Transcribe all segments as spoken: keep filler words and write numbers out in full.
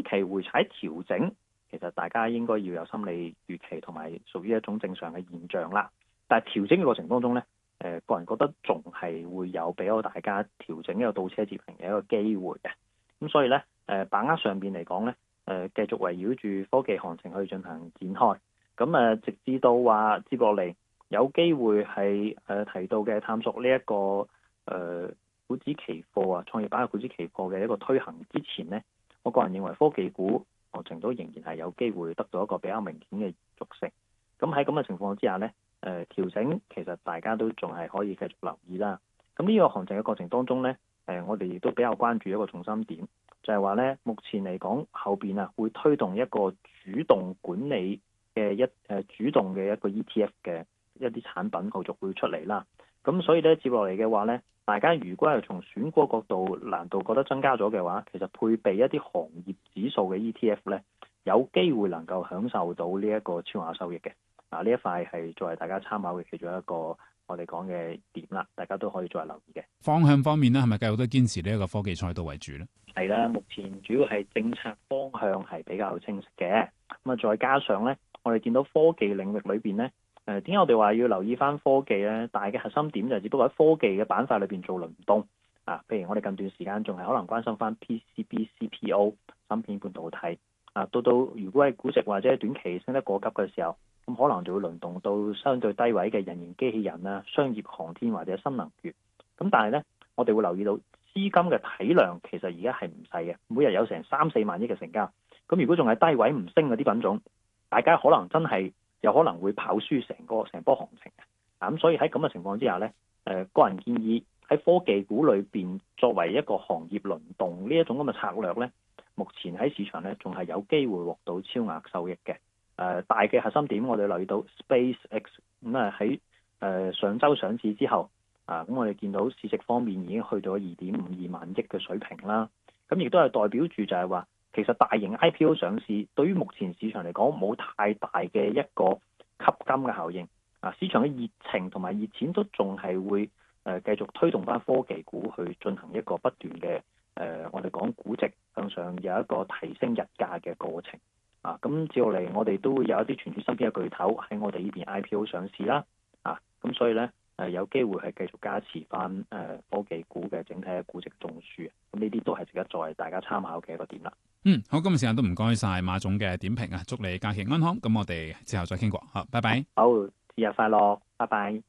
期回踩調整，其實大家應該要有心理預期同埋屬於一種正常嘅現象啦。但係調整嘅過程當中咧，誒、呃、個人覺得仲係會有俾到大家調整一個倒車接平嘅一個機會嘅。咁所以咧，誒、呃、把握上邊嚟講咧，誒、呃、繼續圍繞住科技行情去進行展開。咁誒、呃、直至到話接落嚟有機會係誒、呃、提到嘅探索呢、這、一個誒、呃、股指期貨啊，創業板嘅股指期貨嘅一個推行之前咧，我個人認為科技股行情都仍然係有機會得到一個比較明顯嘅續升。咁喺咁嘅情況之下咧，誒、呃、調整其實大家都仲係可以繼續留意啦。咁呢個行情嘅過程當中咧，誒、呃、我哋亦都比較關注一個重心點，就係話咧，目前嚟講後邊啊會推動一個主動管理嘅一誒、呃、主動嘅一個 E T F 嘅一啲產品後續會出嚟啦。咁所以咧接落嚟嘅話咧，大家如果係從選股角度難度覺得增加咗嘅話，其實配備一啲行業指數嘅 E T F 咧，有機會能夠享受到呢一個超額收益嘅。啊，呢一塊係作為大家參考嘅其中一個我哋講嘅點啦，大家都可以再留意嘅。 方向方面咧，係咪繼續都堅持呢一個科技賽道為主咧？ 係啦，目前主要係政策方向係比較清晰嘅。咁啊，再加上咧，我哋見到科技領域裏邊咧。誒點解我哋話要留意翻科技咧？大嘅核心點就只不過喺科技嘅板塊裏邊做輪動啊。譬如我哋近段時間仲係可能關心翻 P C B、C P O、芯片半導體啊。到到如果係估值或者短期升得過急嘅時候，咁可能就會輪動到相對低位嘅人形機器人啊、商業航天或者新能源。咁但係咧，我哋會留意到資金嘅體量其實而家係唔細嘅，每日有成三四萬億嘅成交。咁如果仲係低位唔升嗰啲品種，大家可能真係有可能會跑輸成個成波行情嘅。啊，咁所以喺咁嘅情況之下咧，誒、呃、個人建議喺科技股裏邊作為一個行業輪動呢一種咁嘅策略咧，目前喺市場咧仲係有機會獲到超額收益嘅。誒、呃、大嘅核心點我哋留意到 SpaceX 咁啊喺誒上週上市之後啊，咁我哋見到市值方面已經去到二點五二萬億嘅水平啦。咁亦都係代表住就係話，其實大型 I P O 上市對於目前市場嚟講冇太大嘅一個吸金嘅效應啊，市場嘅熱情同埋熱錢都仲係會誒、呃、繼續推動翻科技股去進行一個不斷嘅誒我哋講估值向上有一個提升日價嘅過程啊。咁接落嚟我哋都會有一啲傳統芯片嘅巨頭喺我哋呢邊 I P O 上市啦啊，咁所以咧誒、呃、有機會係繼續加持翻誒、呃、科技股嘅整體嘅估值中樞，咁呢啲都係值得作為大家參考嘅一個點啦。 嗯，好，今日時間都唔該晒馬總嘅點評啊，祝你假期安康。咁我哋之後再傾過，好，拜拜。 好，節日快樂，拜拜。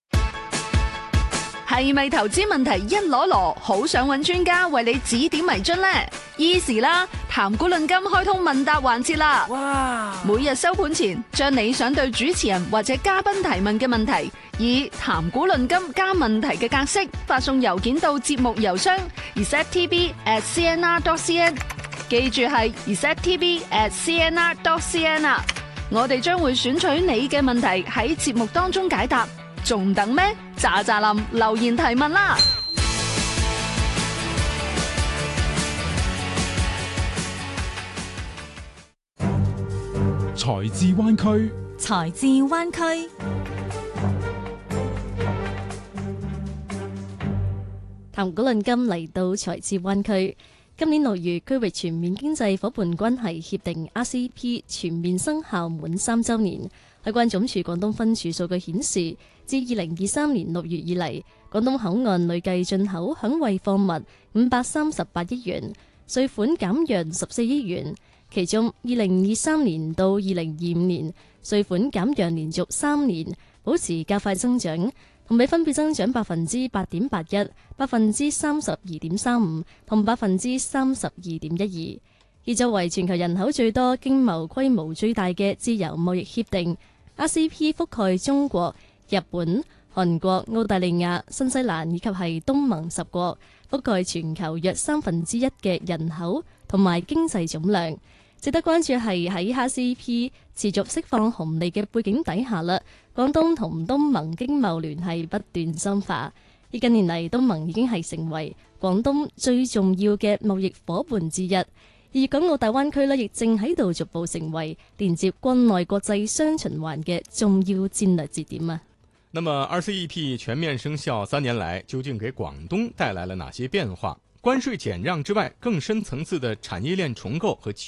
係咪投資問題一籮籮，好想揾專家為你指點迷津呢？Easy 啦，談股論金開通問答環節啦。哇！每日收盤前，將你想對主持人或者嘉賓提問嘅問題，以談股論金加問題嘅格式發送郵件到節目郵箱 r s e t t v at c n r dot c n。記住係 r s e t t v at c n r dot c n 啊！我哋將會選取你嘅問題喺節目當中解答，仲等咩？喳喳林留言提問啦！ 財智灣區， 財智灣區。談股論金嚟到財智灣區。今年六月，區域全面經濟夥伴關係協定 R C E P 全面生效滿三週年。海關總署廣東分署數據顯示，自二零二三年六月以嚟，廣東口岸累計進口響惠貨物五百三十八億元，稅款減讓十四億元。其中，二零二三年到二零二五年，稅款減讓連續三年保持較快增長。同比分別增長百分之八點八一、百分之三十二點三五同百分之三十二點一二。而作為全球人口最多、經貿規模最大嘅自由貿易協定 ，R C E P 覆蓋中國、日本、韓國、澳大利亞、新西蘭以及係東盟十國，覆蓋全球約三分之一嘅人口同埋經濟總量。值得關注係喺 R C E P 持續釋放紅利嘅背景底下啦，廣東同東盟經貿聯繫不斷深化。而近年嚟，東盟已經係成為廣東最重要嘅貿易夥伴之一。而粵港澳大灣區呢，亦正喺度逐步成為連接國內國際雙循環嘅重要戰略節點啊。 那麼 R C E P 全面生效三年來，究竟給廣東帶來了哪些變化？關稅減讓之外，更深層次的產業鏈重構和